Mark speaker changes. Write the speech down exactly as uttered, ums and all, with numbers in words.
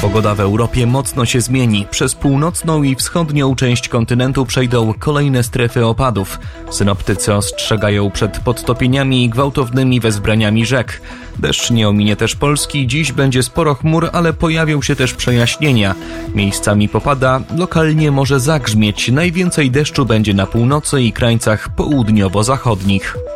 Speaker 1: Pogoda w Europie mocno się zmieni. Przez północną i wschodnią część kontynentu przejdą kolejne strefy opadów. Synoptycy ostrzegają przed podtopieniami i gwałtownymi wezbraniami rzek. Deszcz nie ominie też Polski. Dziś będzie sporo chmur, ale pojawią się też przejaśnienia. Miejscami popada, lokalnie może zagrzmieć. Najwięcej deszczu będzie na północy i krańcach południowo-zachodnich.